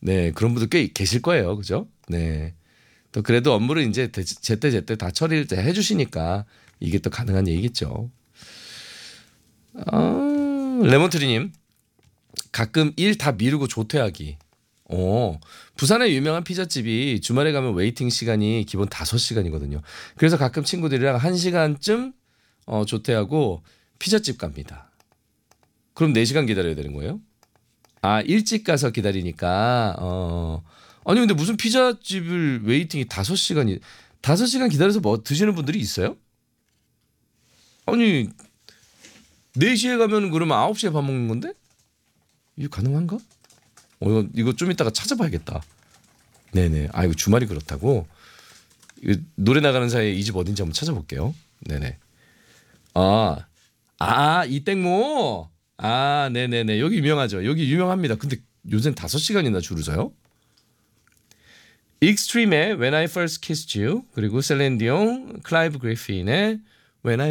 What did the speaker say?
네, 그런 분들 꽤 계실 거예요. 그죠? 네. 또 그래도 업무를 이제 제때 다 처리를 해주시니까 이게 또 가능한 얘기겠죠. 레몬트리님, 가끔 일 다 미루고 조퇴하기. 부산의 유명한 피자집이 주말에 가면 웨이팅 시간이 기본 5시간이거든요. 그래서 가끔 친구들이랑 1시간쯤 조퇴하고 피자집 갑니다. 그럼 4시간 기다려야 되는 거예요? 아, 일찍 가서 기다리니까. 아니 근데 무슨 피자집을 웨이팅이 5시간 기다려서 뭐 드시는 분들이 있어요? 아니 4시에 가면 그러면 9시에 밥 먹는 건데? 이게 가능한가? 이거 좀 이따가 찾아봐야겠다. 네네. 아 이거 주말이 그렇다고? 이거 노래 나가는 사이에 이 집 어딘지 한번 찾아볼게요. 네네. 아, 이땡모. 아, 네네네. 여기 유명하죠. 여기 유명합니다. 근데 요새는 5시간이나 줄을 서요? 익스트림의 When I First Kissed You, 그리고 셀렌디옹, 클라이브 그리핀의 When I